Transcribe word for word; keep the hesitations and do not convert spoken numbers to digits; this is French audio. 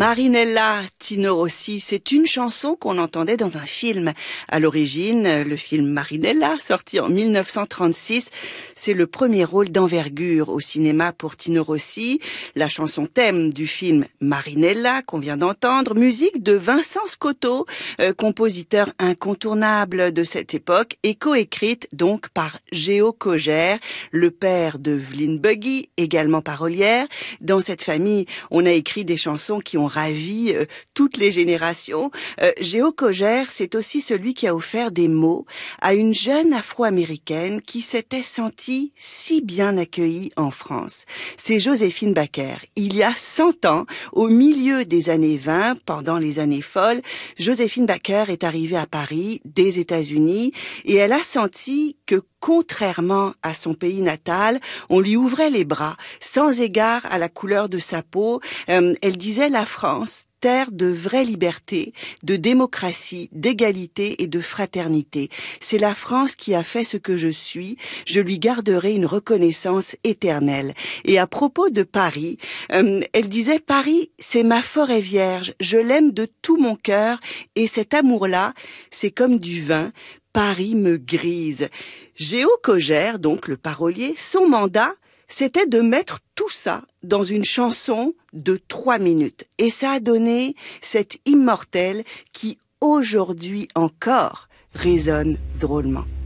Marinella Tino Rossi, c'est une chanson qu'on entendait dans un film. À l'origine, le film Marinella, sorti en mille neuf cent trente-six, c'est le premier rôle d'envergure au cinéma pour Tino Rossi. La chanson thème du film Marinella qu'on vient d'entendre, musique de Vincent Scotto, euh, compositeur incontournable de cette époque et coécrite donc par Géo Cogère, le père de Vline Buggy, également parolière. Dans cette famille, on a écrit des chansons qui ont ravi euh, toutes les générations. Euh, Géo Cogère, c'est aussi celui qui a offert des mots à une jeune afro-américaine qui s'était sentie si bien accueillie en France. C'est Joséphine Baker. Il y a cent ans, au milieu des années vingt, pendant les années folles, Joséphine Baker est arrivée à Paris, des États-Unis, et elle a senti que contrairement à son pays natal, on lui ouvrait les bras, sans égard à la couleur de sa peau. Euh, elle disait la France, terre de vraie liberté, de démocratie, d'égalité et de fraternité. C'est la France qui a fait ce que je suis. Je lui garderai une reconnaissance éternelle. Et à propos de Paris, euh, elle disait « Paris, c'est ma forêt vierge. Je l'aime de tout mon cœur et cet amour-là, c'est comme du vin. Paris me grise. » Géo Cogère, donc le parolier, son mandat, c'était de mettre tout ça dans une chanson de trois minutes. Et ça a donné cette immortelle qui, aujourd'hui encore, résonne drôlement.